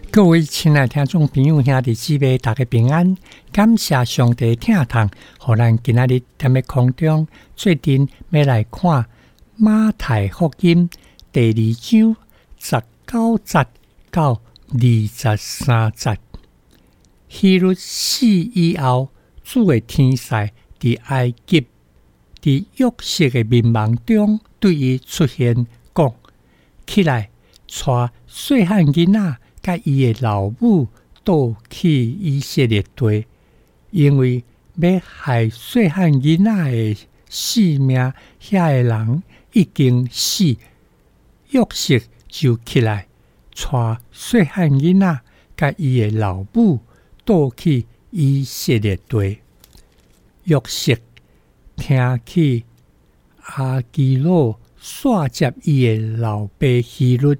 各位亲爱听众朋友兄弟姊妹，大家平安！感谢上帝疼痛，互咱今仔日踮咧空中，做阵要来看马太福音第2章19节到23节。希律死以后，主的天使伫埃及、伫约瑟的民梦中对伊出现，讲：起来，带细汉囡仔甲伊的老母倒去以色列地，因为要害细汉囡仔的性命，遐个人已经死。约瑟就起来，带细汉囡仔甲伊的老母倒去以色列地。约瑟听去阿基老煞接伊的老爸希律，